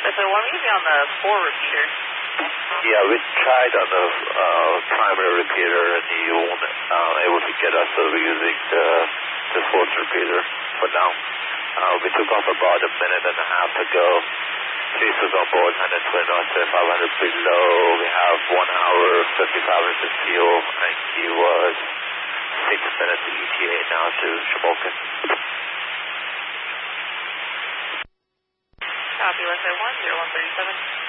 USA 1, maybe on the 4 repeater. Yeah, we tried on the primary repeater and he wasn't able to get us, so we're using the fourth repeater for now. We took off about a minute and a half to go. Chasers on board, 120 knots, 500 feet low. We have 1 hour, 55 minutes of fuel, and he was 6 minutes ETA now to Shamokin. Copy, USA 1, 0137.